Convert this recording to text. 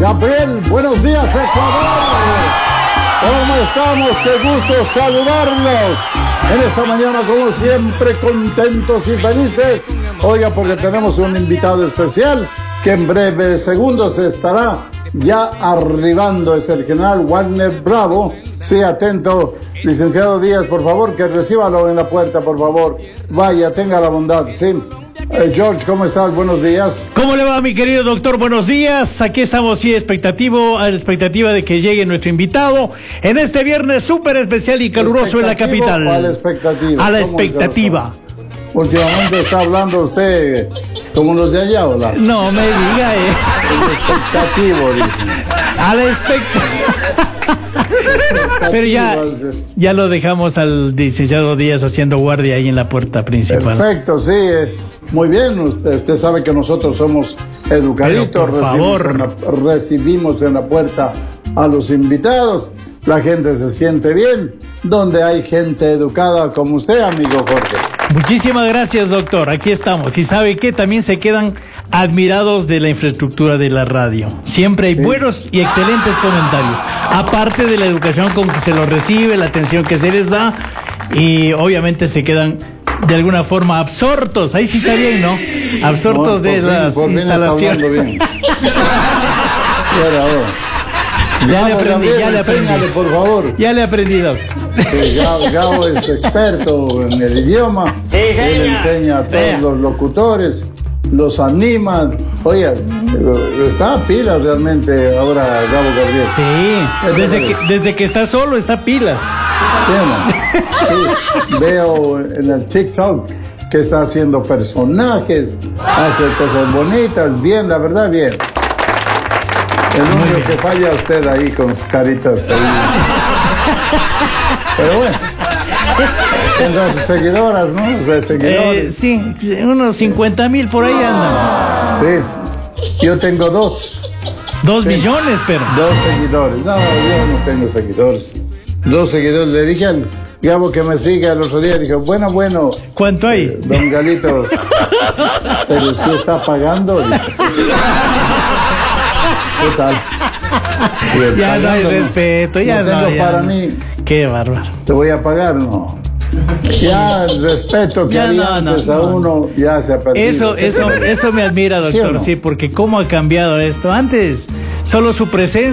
Gabriel, buenos días, Ecuador. ¿Cómo estamos? Qué gusto saludarlos. En esta mañana, como siempre, contentos y felices. Oiga, porque tenemos un invitado especial que en breves segundos estará ya arribando. Es el general Wagner Bravo. Sí, atento, licenciado Díaz, por favor, que recíbalo en la puerta, por favor. Vaya, tenga la bondad, sí. George, ¿cómo estás? Buenos días. ¿Cómo le va, mi querido doctor? Buenos días. Aquí estamos, sí, a la expectativa de que llegue nuestro invitado en este viernes súper especial y caluroso en la capital. ¿A la expectativa? A la expectativa. Últimamente está hablando usted como los de allá, ¿o la? No me diga eso. El expectativo, dicen. A la expectativa. Pero ya lo dejamos al licenciado Díaz haciendo guardia ahí en la puerta principal. Perfecto, sí. Muy bien. Usted sabe que nosotros somos educaditos. Por favor. Recibimos en la puerta a los invitados. La gente se siente bien donde hay gente educada como usted, amigo Jorge. Muchísimas gracias, doctor. Aquí estamos. Y sabe que también se quedan admirados de la infraestructura de la radio. Siempre hay buenos y excelentes comentarios. Aparte de la educación con que se los recibe, la atención que se les da. Y obviamente se quedan de alguna forma absortos. Ahí sí está bien, ¿no? Absortos de las instalaciones. Ya le aprendí, por favor. Ya le he aprendido. Gabo es experto en el idioma. Sí, él enseña a todos los locutores, los anima. Oye, está a pilas realmente ahora Gabo Gabriel. Sí, desde que está solo está a pilas. Sí, veo en el TikTok que está haciendo personajes, hace cosas bonitas, bien, la verdad, bien. El único que falla usted ahí con sus caritas ahí. Pero bueno, tendrá sus seguidoras, ¿no? O sea, seguidores. Sí, unos 50,000 por ahí andan. Sí, yo tengo 2. 2 millones, pero. 2 seguidores. No, yo no tengo seguidores. 2 seguidores. Le dije al Gabo que me siga el otro día. Dijo, bueno. ¿Cuánto hay? Don Galito, pero si está pagando. Dice. ¿Qué tal? Ya no hay respeto, ya no. Tengo para mí. Qué bárbaro. ¿Te voy a pagar? No. Ya el respeto que había antes a uno ya se ha perdido. Eso me admira, doctor, ¿sí, porque cómo ha cambiado esto. Antes, solo su presencia